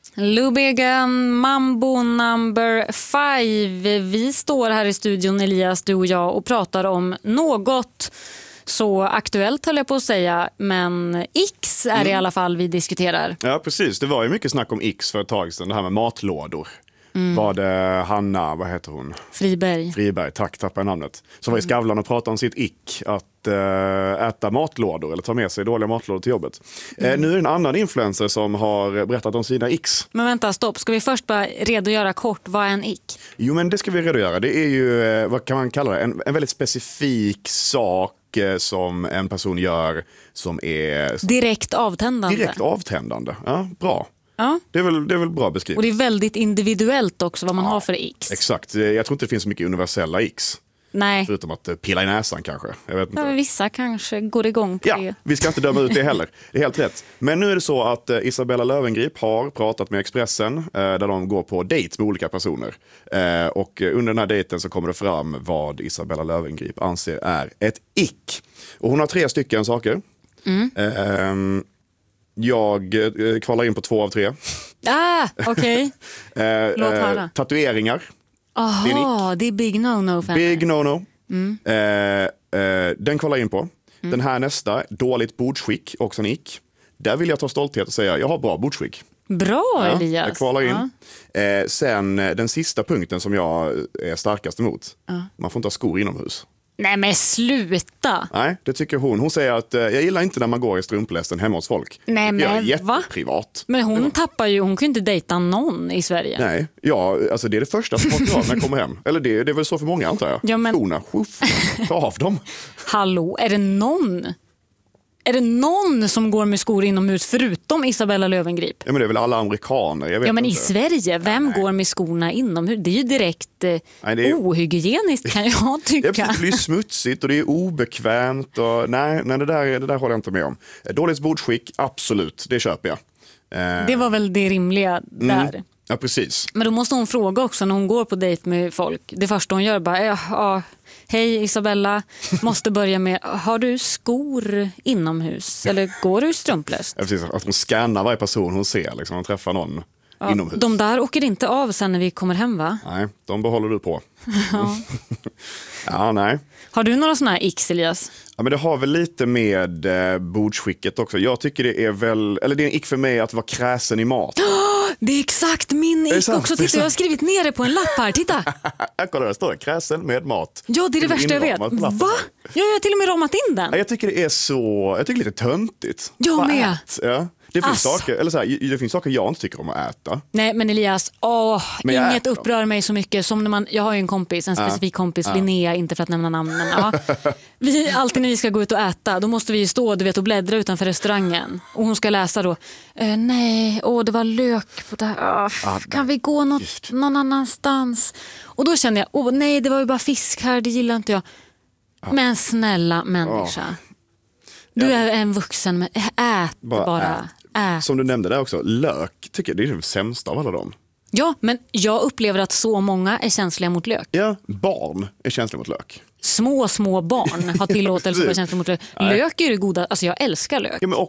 Lubegan, Mambo number 5. Vi står här i studion, Elias, du och jag, och pratar om något så aktuellt, höll jag på att säga, men X är i alla fall vi diskuterar. Ja, precis. Det var ju mycket snack om X för ett tag sedan, det här med matlådor. Var det Hanna, vad heter hon? Friberg, tack, tappade namnet. Som var i Skavlan och pratade om sitt ick, att äta matlådor eller ta med sig dåliga matlådor till jobbet. Nu är det en annan influencer som har berättat om sina icks. Men vänta, stopp. Ska vi först bara redogöra kort, vad är en ick? Jo, men det ska vi redogöra. Det är ju, vad kan man kalla det? En väldigt specifik sak som en person gör som är... Direkt avtändande. Direkt avtändande, ja, bra. Ja. Det är väl bra beskrivet. Och det är väldigt individuellt också vad man har för icks. Exakt. Jag tror inte det finns så mycket universella icks. Nej. Förutom att pilla i näsan kanske. Jag vet inte. Ja, vissa kanske går igång på det. Vi ska inte döma ut det heller. Det är helt rätt. Men nu är det så att Isabella Löwengrip har pratat med Expressen där de går på dejt med olika personer. Och under den här dejten så kommer det fram vad Isabella Löwengrip anser är ett ick. Och hon har 3 stycken saker. Jag kvalar in på 2 av 3. Okej. Låt höra. Tatueringar. Aha, det är big no-no för Big no-no. Den kvalar in på. Den här nästa, dåligt bordsskick, också en ick. Där vill jag ta stolthet och säga, jag har bra bordsskick. Bra, Elias. Jag kvalar in. Sen den sista punkten som jag är starkast emot. Man får inte ha skor inomhus. Nej, men sluta. Nej, det tycker hon. Hon säger att jag gillar inte när man går i strumplästen hemma hos folk. Nej, men jag är jätteprivat. Men hon tappar ju, hon kan ju inte dejta någon i Sverige. Nej, alltså det är det första som åker av när jag kommer hem. Eller det är väl så för många, antar jag. Ja, men... Skorna, ta av dem. Hallå, är det någon som går med skor inomhus förutom Isabella Löwengrip? Ja, men det är väl alla amerikaner. Jag vet ja, men inte. I Sverige, vem går med skorna inomhus? Det är ju direkt ohygieniskt, kan jag tycka. Det är smutsigt och det är obekvämt. Och, nej, det där håller jag inte med om. Dåligt bordsskick, absolut, det köper jag. Det var väl det rimliga där. Ja, precis. Men då måste hon fråga också när hon går på dejt med folk. Det första hon gör bara, hej Isabella, måste börja med, har du skor inomhus? Eller går du i strumplöst? Ja, precis, att hon scannar varje person hon ser, liksom, hon träffar någon inomhus. De där åker inte av sen när vi kommer hem, va? Nej, de behåller du på. Ja, nej. Har du några såna här icks, Elias? Ja, men det har väl lite med bordsskicket också. Jag tycker det är det är en ick för mig att vara kräsen i mat. Det är exakt min ick också. Titta, jag har skrivit ner det på en lapp här, titta. Kolla, där står det, kräsen med mat. Ja, det är det värsta jag vet. Va? Jag har till och med ramat in den. Jag tycker det är lite töntigt. Jag med. Ja. Det finns saker jag inte tycker om att äta. Nej, men Elias, inget upprör mig så mycket som när jag har ju en specifik kompis, Linnea, inte för att nämna namnen. Alltid när vi ska gå ut och äta, då måste vi ju stå och bläddra utanför restaurangen. Och hon ska läsa då, det var lök på det här. Kan vi gå någon annanstans? Och då känner jag, nej, det var ju bara fisk här, det gillar inte jag. Men snälla människa. Du är en vuxen, men ät bara. Som du nämnde där också, lök tycker jag det är det sämsta av alla dem. Ja, men jag upplever att så många är känsliga mot lök. Ja, barn är känsliga mot lök. Små barn har tillåtelse att vara känsliga mot lök. Lök är det goda, alltså jag älskar lök. Ja, men